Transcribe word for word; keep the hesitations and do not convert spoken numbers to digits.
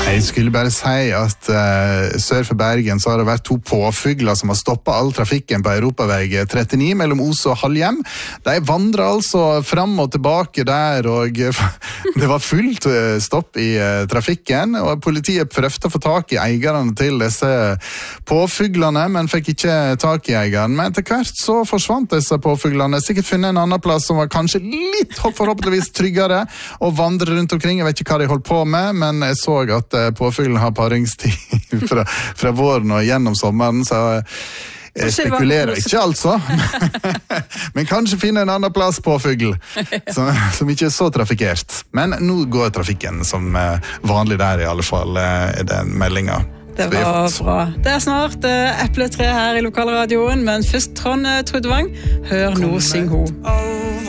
Jeg skulle bare si at uh, sør for Bergen så har det vært to påfugler som har stoppet all trafikken på Europaveg trettini mellom Os og Halhjem. De vandrer altså fram og tilbake der, og det var fullt stopp i uh, trafikken, og politiet prøvde å få tak i eierne til disse påfuglene, men fikk ikke tak i eieren. Men etter hvert så forsvant disse påfuglene, sikkert funnet en annen plass som var kanskje litt forhåpentligvis tryggere, og vandre rundt omkring. Jeg vet ikke hva de holdt på med, men jeg så at påfuglen har paringstid fra, fra våren og gjennom sommeren, så jeg spekulerer ikke altså. Men kanskje finne en annen plass påfugl, som, som ikke er så trafikert. Men nå går trafikken som vanlig der i alle fall, er den meldingen. Det var bra. Det er snart uh, epletre her i lokalradioen, men først Trond Trudvang. Hør nå, syng ho.